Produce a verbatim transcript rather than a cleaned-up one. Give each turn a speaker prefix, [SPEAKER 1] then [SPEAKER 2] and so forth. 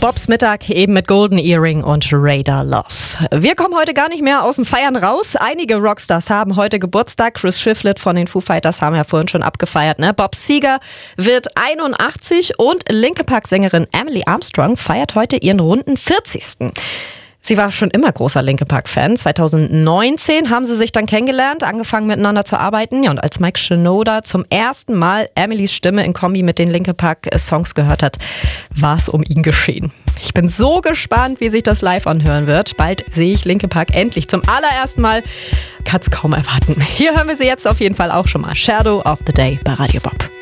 [SPEAKER 1] Bobs Mittag eben mit Golden Earring und Radar Love. Wir kommen heute gar nicht mehr aus dem Feiern raus. Einige Rockstars haben heute Geburtstag. Chris Shiflett von den Foo Fighters haben ja vorhin schon abgefeiert. Ne? Bob Seger wird einundachtzig und Linkin Park-Sängerin Emily Armstrong feiert heute ihren runden vierzigsten Sie war schon immer großer Linkin Park-Fan. zweitausendneunzehn haben sie sich dann kennengelernt, angefangen miteinander zu arbeiten. Ja, und als Mike Shinoda zum ersten Mal Emilys Stimme in Kombi mit den Linkin Park-Songs gehört hat, war es um ihn geschehen. Ich bin so gespannt, wie sich das live anhören wird. Bald sehe ich Linkin Park endlich zum allerersten Mal. Kann's kaum erwarten. Hier hören wir sie jetzt auf jeden Fall auch schon mal. Shadow of the Day bei Radio Bob.